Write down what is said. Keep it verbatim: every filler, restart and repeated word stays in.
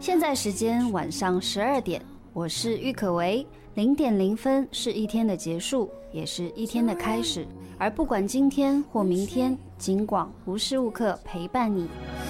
现在时间晚上十二点，我是郁可唯。零点零分是一天的结束，也是一天的开始。而不管今天或明天，警广无时无刻陪伴你。